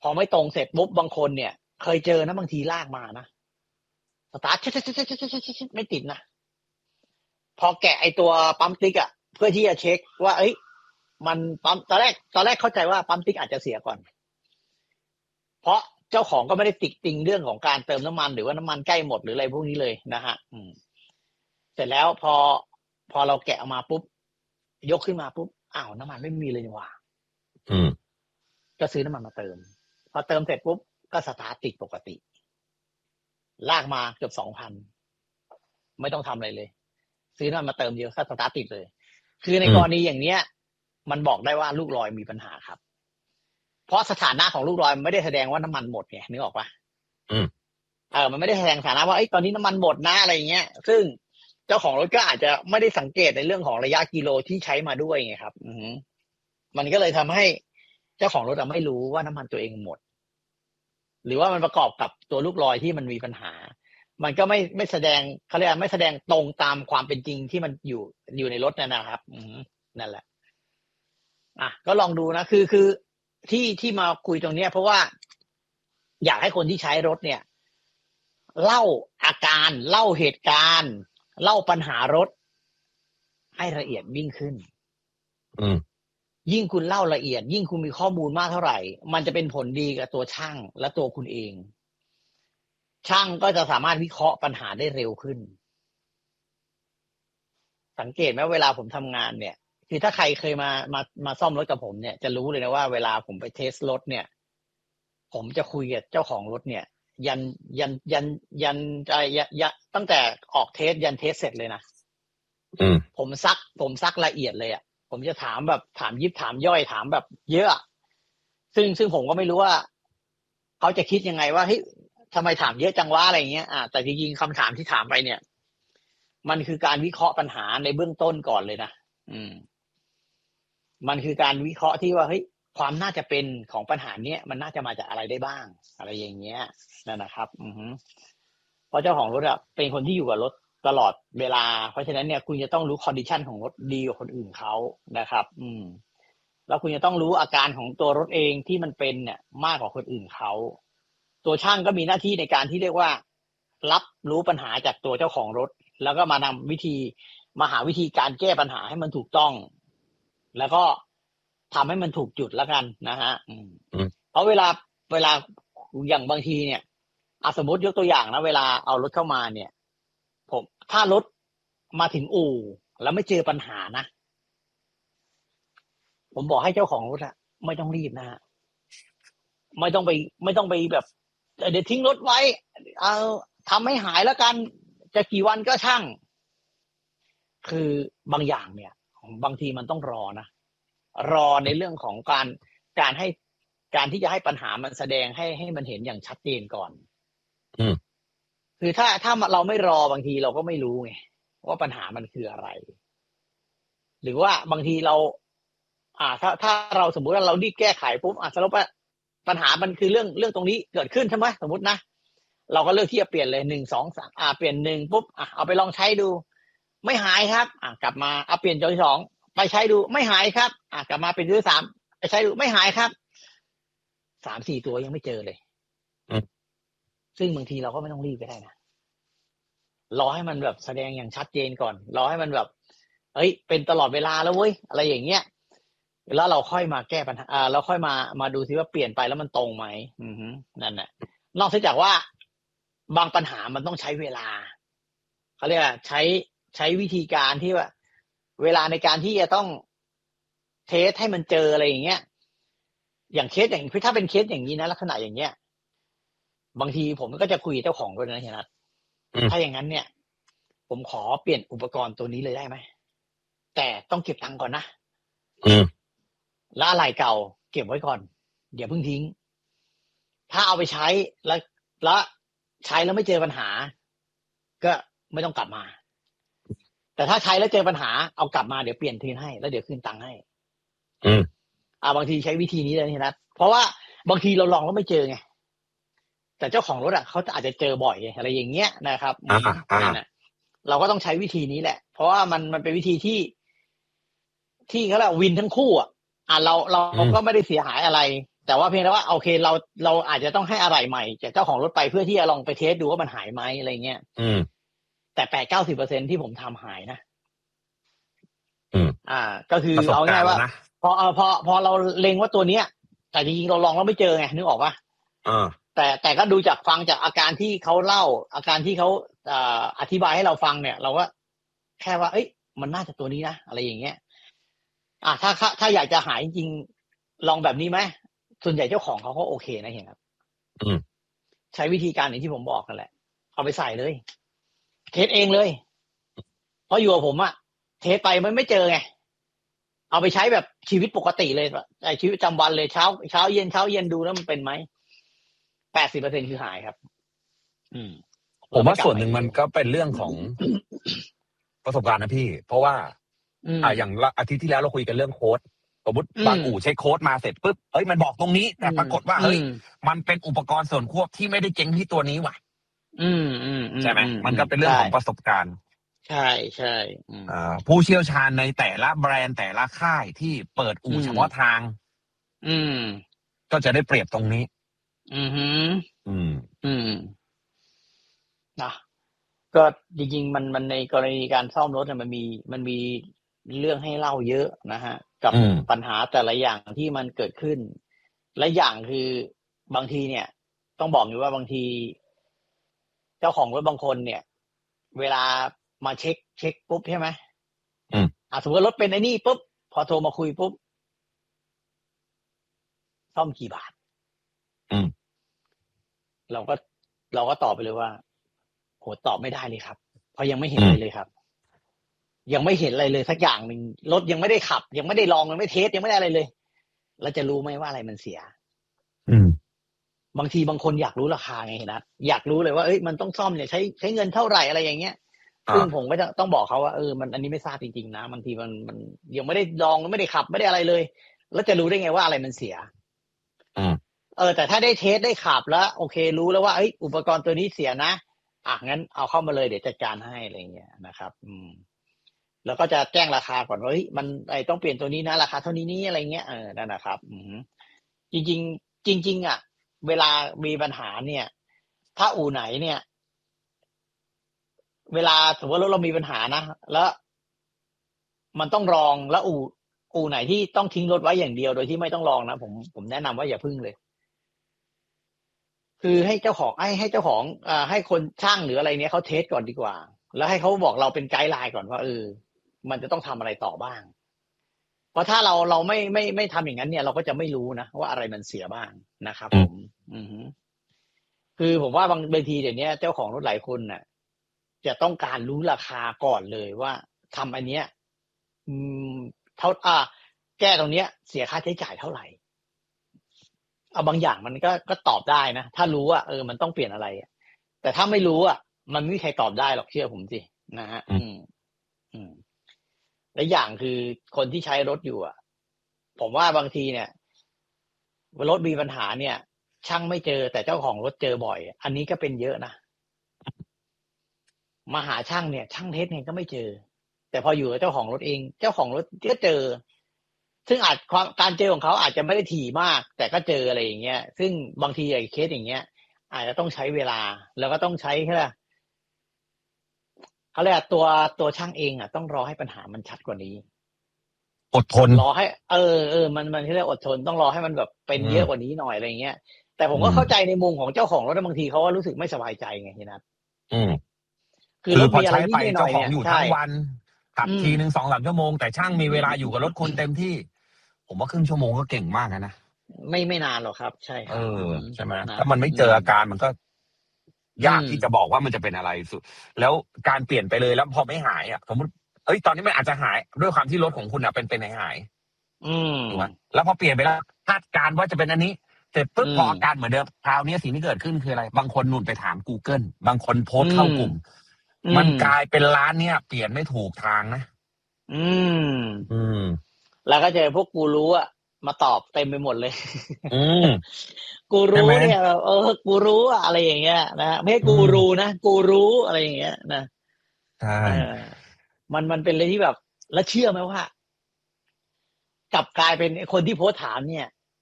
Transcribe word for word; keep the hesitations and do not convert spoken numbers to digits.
พอไม่ตรงเสร็จปุ๊บบางคนเนี่ยเคยเจอนะบางทีลากมานะสตาร์ทไม่ติดนะพอแกะไอตัวปั๊มติ๊กอ่ะเพื่อที่จะเช็คว่าเอ้ยมันปั๊มตอนแรกตอนแรกเข้าใจว่าปั๊มติ๊กอาจจะเสียก่อนเพราะเจ้าของก็ไม่ได้ติดติงเรื่องของการเติมน้ำมันหรือว่าน้ำมันใกล้หมดหรืออะไรพวกนี้เลยนะฮะอืมเสร็จแล้วพอพอเราแกะออกมาปุ๊บยกขึ้นมาปุ๊บอ้าวน้ำมันไม่มีเลยนี่หว่าอืมก็ซื้อน้ำมันมาเติมพอเติมเสร็จปุ๊บก็สตาร์ทติดปกติลากมาเกือบสองพันไม่ต้องทำอะไรเลยซื้อน้ำมันมาเติมเดียวก็สตาร์ทติดเลยคือในกรณีอย่างเนี้ยมันบอกได้ว่าลูกลอยมีปัญหาครับเพราะสถานะของลูกลอยมันไม่ได้แสดงว่าน้ำมันหมดไงนึกออกปะอืมเออมันไม่ได้แสดงสถานะว่าไอ้ตอนนี้น้ำมันหมดนะอะไรเงี้ยซึ่งเจ้าของรถก็อาจจะไม่ได้สังเกตในเรื่องของระยะกิโลที่ใช้มาด้วยไงครับอือมันก็เลยทำให้เจ้าของรถไม่รู้ว่าน้ำมันตัวเองหมดหรือว่ามันประกอบกับตัวลูกลอยที่มันมีปัญหามันก็ไม่ไม่แสดงเขาเรียกไม่แสดงตรงตามความเป็นจริงที่มันอยู่อยู่ในรถนั่นนะครับอือนั่นแหละอ่ะก็ลองดูนะคือคือที่ที่มาคุยตรงเนี้ยเพราะว่าอยากให้คนที่ใช้รถเนี่ยเล่าอาการเล่าเหตุการณ์เล่าปัญหารถให้ละเอียดยิ่งขึ้นอืมยิ่งคุณเล่าละเอียดยิ่งคุณมีข้อมูลมากเท่าไหร่มันจะเป็นผลดีกับตัวช่างและตัวคุณเองช่างก็จะสามารถวิเคราะห์ปัญหาได้เร็วขึ้นสังเกตไหมเวลาผมทำงานเนี่ยคือถ้าใครเคยมามามาซ่อมรถกับผมเนี่ยจะรู้เลยนะว่าเวลาผมไปเทสรถเนี่ยผมจะคุยกับเจ้าของรถเนี่ยยันยันยันยันยันยันตั้งแต่ออกเทสยันเทสเสร็จเลยนะอืมผมซักผมซักละเอียดเลยอ่ะผมจะถามแบบถามยิบถามย่อยถามแบบเยอะซึ่งซึ่งผมก็ไม่รู้ว่าเขาจะคิดยังไงว่าเฮ้ยทำไมถามเยอะจังวะอะไรเงี้ยอ่าแต่จริงๆคำถามที่ถามไปเนี่ยมันคือการวิเคราะห์ปัญหาในเบื้องต้นก่อนเลยนะอืมมันคือการวิเคราะห์ที่ว่าเฮ้ยความน่าจะเป็นของปัญหาเนี้ยมันน่าจะมาจากอะไรได้บ้างอะไรอย่างเงี้ยนั่นนะครับอือฮึเพราะเจ้าของรถอะเป็นคนที่อยู่กับรถตลอดเวลาเพราะฉะนั้นเนี่ยคุณจะต้องรู้คอนดิชันของรถดีกว่าคนอื่นเขานะครับอืมแล้วคุณจะต้องรู้อาการของตัวรถเองที่มันเป็นเนี่ยมากกว่าคนอื่นเขาตัวช่างก็มีหน้าที่ในการที่เรียกว่ารับรู้ปัญหาจากตัวเจ้าของรถแล้วก็มานำวิธีมาหาวิธีการแก้ปัญหาให้มันถูกต้องแล้วก็ทำให้มันถูกจุดแล้วกันนะฮะเพราะเวลาเวลาอย่างบางทีเนี่ยอ่ะสมมติยกตัวอย่างนะเวลาเอารถเข้ามาเนี่ยผมถ้ารถมาถึงอู่แล้วไม่เจอปัญหานะผมบอกให้เจ้าของรถอะไม่ต้องรีบนะฮะไม่ต้องไปไม่ต้องไปแบบเดี๋ยวทิ้งรถไว้เอาทำให้หายแล้วกันจะกี่วันก็ช่างคือบางอย่างเนี่ยบางทีมันต้องรอนะรอในเรื่องของการการให้การที่จะให้ปัญหามันแสดงให้ให้มันเห็นอย่างชัดเจนก่อนอืมคือถ้าถ้าเราไม่รอบางทีเราก็ไม่รู้ไงว่าปัญหามันคืออะไรหรือว่าบางทีเราอ่าถ้าถ้าเราสมมุติว่าเรารีบแก้ไขปุ๊บอ่ะสรุปว่าปัญหามันคือเรื่องเรื่องตรงนี้เกิดขึ้นใช่ไหมสมมตินะเราก็เลือกที่จะเปลี่ยนเลยหนึ่งสองสามอ่าเปลี่ยนหนึ่งปุ๊บอ่ะเอาไปลองใช้ดูไม่หายครับอ่ะกลับมาเอาเปลี่ยนตัวที่สองไปใช้ดูไม่หายครับอ่ะกลับมาเป็นตัวที่สามไปใช้ดูไม่หายครับสามสี่ตัวยังไม่เจอเลยซึ่งบางทีเราก็ไม่ต้องรีบก็ได้นะรอให้มันแบบแสดงอย่างชัดเจนก่อนรอให้มันแบบเอ้ยเป็นตลอดเวลาแล้วเว้ยอะไรอย่างเงี้ยแล้วเราค่อยมาแก้ปัญหาอ่าเราค่อยมามาดูซิว่าเปลี่ยนไปแล้วมันตรงไหมอือฮึนั่นแหละนอกจากว่าบางปัญหามันต้องใช้เวลาเขาเรียกว่าใช้ใช้วิธีการที่ว่าเวลาในการที่จะต้องเทสให้มันเจออะไรอย่างเงี้ยอย่างเคสอย่างถ้าเป็นเคสอย่างนี้นะลักษณะอย่างเงี้ยบางทีผมก็จะคุยเจ้าของด้วยนะเฮียนัทถ้าอย่างนั้นเนี่ยผมขอเปลี่ยนอุปกรณ์ตัวนี้เลยได้ไหมแต่ต้องเก็บตังค์ก่อนนะอืมแล้วอะไรเก่าเก็บไว้ก่อนอย่าเพิ่งทิ้งถ้าเอาไปใช้แล้วแล้วใช้แล้วไม่เจอปัญหาก็ไม่ต้องกลับมาแต่ถ้าใช้แล้วเจอปัญหาเอากลับมาเดี๋ยวเปลี่ยนทีให้แล้วเดี๋ยวคืนตังค์ให้อืมอ่าบางทีใช้วิธีนี้เลยนี่นะเพราะว่าบางทีเราลองแล้วไม่เจอไงแต่เจ้าของรถอ่ะเขาอาจจะเจอบ่อยอะไรอย่างเงี้ยนะครับอ่าอ่าเราก็ต้องใช้วิธีนี้แหละเพราะว่ามันมันเป็นวิธีที่ที่เขาเรียกวินทั้งคู่อ่ะอ่าเราเราก็ไม่ได้เสียหายอะไรแต่ว่าเพียงแต่ว่าโอเคเราเราอาจจะต้องให้อะไรใหม่จากเจ้าของรถไปเพื่อที่จะลองไปเทสดูว่ามันหายไหมอะไรเงี้ยอืมแต่แปดเก้าสิบเปอร์เซ็นที่ผมทำหายนะอืมอ่า ก็คือประสบเอาง่ายว่านะพอเออพอพอเราเล็งว่าตัวเนี้ยแต่จริงๆเราลองแล้วไม่เจอไงนึกออกปะอ่าแต่แต่ก็ดูจากฟังจากอาการที่เขาเล่าอาการที่เขาอ่าอธิบายให้เราฟังเนี่ยเราก็แค่ว่าเอ้ยมันน่าจะตัวนี้นะอะไรอย่างเงี้ยอ่าถ้าถ้าถ้าอยากจะหายจริงลองแบบนี้ไหมส่วนใหญ่เจ้าของเขาก็โอเคนะเห็นครับอืมใช้วิธีการอย่างที่ผมบอกกันแหละเอาไปใส่เลยเทสเองเลยเพราะอยู่กับผมอะเทสไปมันไม่เจอไงเอาไปใช้แบบชีวิตปกติเลยไอ้ชีวิตประจำวันเลยเช้าเช้าเย็นเช้าเย็นดูแล้วมันเป็นไหมแปดสิบเปอร์เซ็นคือหายครับอืมผมว่าส่วนหนึ่งมันก็เป็นเรื่องของประสบการณ์นะพี่เพราะว่าอ่าอย่างอาทิตย์ที่แล้วเราคุยกันเรื่องโค้ดสมมติบางอู่เช็คโค้ดมาเสร็จปุ๊บเอ้ยมันบอกตรงนี้แต่ปรากฏว่าเฮ้ยมันเป็นอุปกรณ์ส่วนควบที่ไม่ได้เจ๊งที่ตัวนี้ว่ะอืมอืมใช่ไหมมันก็เป็นเรื่องของประสบการณ์ใช่ใช่อ่าผู้เชี่ยวชาญในแต่ละแบรนด์แต่ละค่ายที่เปิดอู่เฉพาะทางอืมก็จะได้เปรียบตรงนี้อืมอืมอืมนะก็จริงๆมันมันในกรณีการซ่อมรถเนี่ยมันมีมันมีเรื่องให้เล่าเยอะนะฮะกับปัญหาแต่ละอย่างที่มันเกิดขึ้นและอย่างคือบางทีเนี่ยต้องบอกอยู่ว่าบางทีเจ้าของรถบางคนเนี่ยเวลามาเช็คเช็คปุ๊บใช่ไหมอืมอ่ะสมมติว่ารถเป็นไอ้นี่ปุ๊บพอโทรมาคุยปุ๊บซ่อมกี่บาทอืมเราก็เราก็ตอบไปเลยว่าโหตอบไม่ได้เลยครับเพราะยังไม่เห็นอะไรเลยครับยังไม่เห็นอะไรเลยสักอย่างหนึ่งรถยังไม่ได้ขับยังไม่ได้ลองยังไม่เทสยังไม่ได้อะไรเลยเราจะรู้ไหมว่าอะไรมันเสียอืมบางทีบางคนอยากรู้ราคาไงนะอยากรู้เลยว่าเอ้ยมันต้องซ่อมเนี่ยใช้ใช้เงินเท่าไหร่อะไรอย่างเงี้ยซึ่งผมก็จะต้องบอกเขาว่าเออมันอันนี้ไม่ทราบจริงๆนะบางทีมันมันยังไม่ได้ลองไม่ได้ขับไม่ได้อะไรเลยแล้วจะรู้ได้ไงว่าอะไรมันเสียอืมเออแต่ถ้าได้เทสได้ขับแล้วโอเครู้แล้วว่าเอ้ยอุปกรณ์ตัวนี้เสียนะอ่ะงั้นเอาเข้ามาเลยเดี๋ยวจัดการให้อะไรเงี้ยนะครับ อืมแล้วก็จะแจ้งราคาก่อนว่าเฮ้ยมันไอต้องเปลี่ยนตัวนี้นะราคาเท่านี้นี้อะไรเงี้ยเออนั่นนะครับ อืมจริงๆจริงๆอ่ะเวลามีปัญหาเนี่ย ถ้าอู่ไหนเนี่ย เวลาสมมติรถเรามีปัญหานะแล้วมันต้องลองแล้วอู่อู่ไหนที่ต้องทิ้งรถไว้อย่างเดียวโดยที่ไม่ต้องลองนะผมผมแนะนำว่าอย่าพึ่งเลย คือให้เจ้าของให้ให้เจ้าของอ่าให้คนช่างหรืออะไรเนี้ยเขาเทสก่อนดีกว่า แล้วให้เขาบอกเราเป็นไกด์ไลน์ก่อนว่าเออมันจะต้องทำอะไรต่อบ้าง เพราะถ้าเราเราไม่ไม่ไม่ทำอย่างนั้นเนี่ยเราก็จะไม่รู้นะว่าอะไรมันเสียบ้างนะครับผม อือคือผมว่าบางบางทีเดี๋ยวนี้เจ้าของรถหลายคนน่ะ จะต้องการรู้ราคาก่อนเลยว่าทำอันเนี้ย อืมเท่าอ่าแก้ตรงเนี้ย เสียค่าใช้จ่ายเท่าไหร่เอาบางอย่างมันก็ก็ตอบได้นะถ้ารู้ว่าเออมันต้องเปลี่ยนอะไรแต่ถ้าไม่รู้อ่ะมันไม่มีใครตอบได้หรอกเชื่อผมสินะฮะอืมอืมและอย่างคือคนที่ใช้รถอยู่อ่ะผมว่าบางทีเนี่ยรถมีปัญหาเนี่ย ช่างไม่เจอแต่เจ้าของรถเจอบ่อยอันนี้ก็เป็นเยอะนะมาหาช่างเนี่ยช่างเทสเนี่ยก็ไม่เจอแต่พออยู่กับเจ้าของรถเอง เจ้าของรถก็เจอซึ่งอาจความการเจอของเขาอาจจะไม่ได้ถี่มาก แต่ก็เจออะไรอย่างเงี้ยซึ่งบางทีไอ้เคสอย่างเงี้ย อาจจะต้องใช้เวลา แล้วก็ต้องใช้แค่เขาเรียกตัวตัวช่างเองอ่ะต้องรอให้ปัญหามันชัดกว่านี้อดทนรอให้เออเออมันมันที่เรียกอดทนต้องรอให้มันแบบเป็นเยอะกว่านี้หน่อยอะไรเงี้ยแต่ผมก็เข้าใจในมุมของเจ้าของรถบางทีเขาว่ารู้สึกไม่สบายใจไงทีนั้นอืมคือพอใช้ไปเจ้าของอยู่ทั้งวันขับทีหนึ่งสองสามชั่วโมงแต่ช่างมีเวลาอยู่กับรถคุณเต็มที่ ผมว่าครึ่งชั่วโมงก็เก่งมากนะไม่ไม่นานหรอกครับใช่ครับเออใช่ไหมถ้ามันไม่เจออาการมันก็ยากที่จะบอกว่ามันจะเป็นอะไรสุดแล้วการเปลี่ยนไปเลยแล้วพอไม่หายอ่ะสมมติเอ้ยตอนนี้มันอาจจะหายด้วยความที่รถของคุณอ่ะเป็นเป็นหายถูกไหมแล้วพอเปลี่ยนไปแล้วคาดการว่าจะเป็นอันนี้เสร็จปุ๊บพออาการเหมือนเดิมคราวนี้สิ่งที่เกิดขึ้นคืออะไรบางคนนุ่นไปถาม Google บางคนโพสต์เข้ากลุ่มมันกลายเป็นร้านเนี้ยเปลี่ยนไม่ถูกทางนะอืมอืมแล้วก็เจอพวกกูรู้อ่ะมาตอบเต็มไปหมดเลยอืมกูรู้เนี่ยเออกูรู้อะไรอย่างเงี้ยนะไม่ใช่กูรู้นะกูรู้อะไรอย่างเงี้ยนะใช่มันมันเป็นเลยที่แบบแล้วเชื่อไหมว่ากลับกลายเป็นคนที่โพสถามเนี่ย